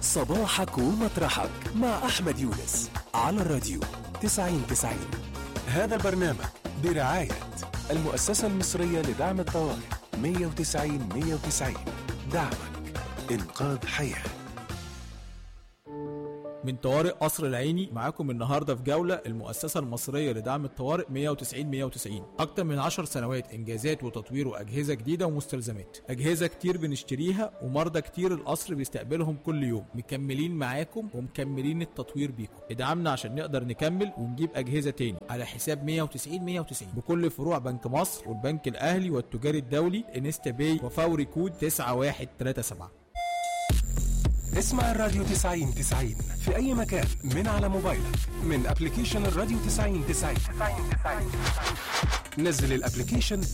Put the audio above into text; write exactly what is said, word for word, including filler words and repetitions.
صباحك ومطرحك مع أحمد يونس على الراديو تسعين تسعين. هذا البرنامج برعاية المؤسسة المصرية لدعم الطوارئ مية وتسعين مية وتسعين. دعمك إنقاذ حياة. من طوارئ قصر العيني معاكم النهارده في جوله المؤسسه المصريه لدعم الطوارئ مية وتسعين مية وتسعين. اكتر من عشر سنوات انجازات وتطوير واجهزه جديده ومستلزمات، اجهزه كتير بنشتريها ومرضى كتير القصر بيستقبلهم كل يوم. مكملين معاكم ومكملين التطوير بيكم. ادعمنا عشان نقدر نكمل ونجيب اجهزه تاني على حساب مية وتسعين مية وتسعين بكل فروع بنك مصر والبنك الاهلي والتجاري الدولي انستا باي وفوري كود تسعة واحد تلاتة سبعة. اسمع الراديو تسعين تسعين في أي مكان من على موبايلك من أبليكيشن الراديو تسعين تسعين. نزل الأبليكيشن